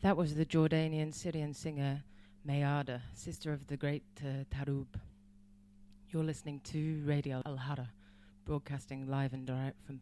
That was the Jordanian Syrian singer Mayada, sister of the great Tarub. You're listening to Radio Al-Hara, broadcasting live and direct from